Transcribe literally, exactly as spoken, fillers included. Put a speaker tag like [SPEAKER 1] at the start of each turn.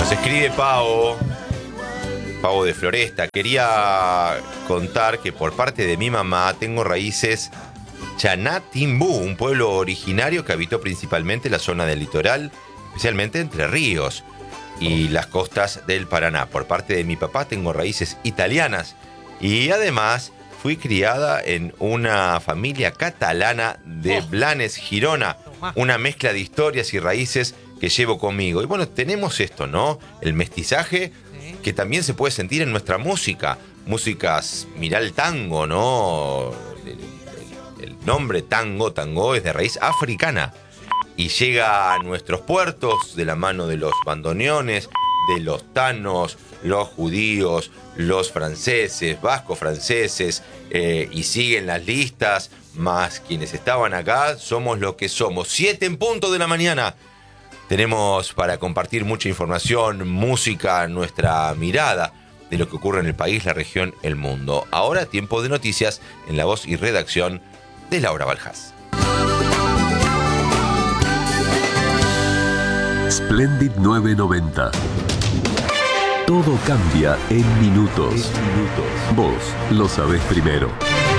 [SPEAKER 1] Nos escribe Pau, Pau de Floresta. Quería contar que por parte de mi mamá tengo raíces Chanatimbú, un pueblo originario que habitó principalmente la zona del litoral, especialmente Entre Ríos y las costas del Paraná. Por parte de mi papá tengo raíces italianas y además fui criada en una familia catalana de Blanes, Girona, una mezcla de historias y raíces que llevo conmigo. Y bueno, tenemos esto, ¿no? El mestizaje que también se puede sentir en nuestra música. Músicas, mirá el tango, ¿no? El, el, el nombre tango, tango es de raíz africana. Y llega a nuestros puertos de la mano de los bandoneones, de los tanos, los judíos, los franceses, vascos franceses, eh, y siguen las listas, más quienes estaban acá, somos lo que somos. Siete en punto de la mañana. Tenemos para compartir mucha información, música, nuestra mirada de lo que ocurre en el país, la región, el mundo. Ahora tiempo de noticias en la voz y redacción de Laura Baljás.
[SPEAKER 2] Splendid novecientos noventa. Todo cambia en minutos. Vos lo sabés primero.